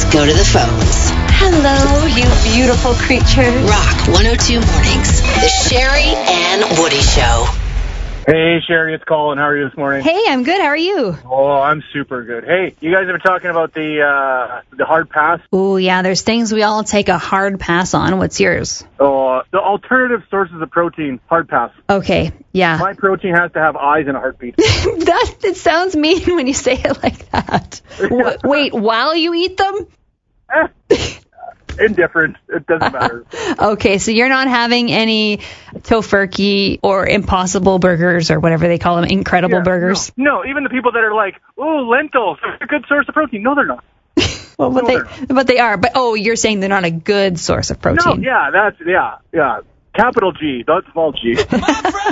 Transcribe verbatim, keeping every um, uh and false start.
go to the phones. Hello, you beautiful creature. Rock one oh two Mornings. The Sherry and Woody Show. Hey, Sherry, it's Colin. How are you this morning? Hey, I'm good. How are you? Oh, I'm super good. Hey, you guys have been talking about the uh, the hard pass. Oh, yeah, there's things we all take a hard pass on. What's yours? Oh, the alternative sources of protein, hard pass. Okay, yeah. My protein has to have eyes and a heartbeat. that it sounds mean when you say it like that. W- wait, while you eat them? Eh, indifferent. It doesn't matter. Okay, so you're not having any tofurkey or Impossible Burgers or whatever they call them, Incredible Yeah, Burgers? No, no, even the people that are like, oh, lentils, they're a good source of protein. No, they're not. Well, but no, they, but they are. But oh, you're saying they're not a good source of protein. No, yeah, that's, yeah, yeah. Capital G, not small g.